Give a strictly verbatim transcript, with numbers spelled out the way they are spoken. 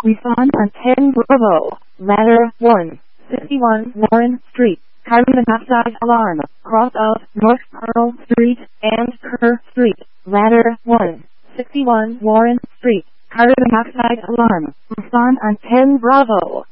Respond on ten Bravo. Ladder one. sixty-one Warren Street. Carbon monoxide alarm. Cross of North Pearl Street and Kerr Street. Ladder one. sixty-one Warren Street. Carbon monoxide alarm. Respond on ten Bravo.